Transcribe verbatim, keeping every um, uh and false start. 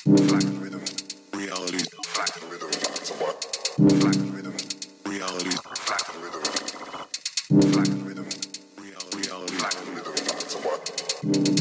Black rhythm, reality, black rhythm, so what? Black rhythm, reality, black rhythm, black rhythm, reality, black rhythm, so what?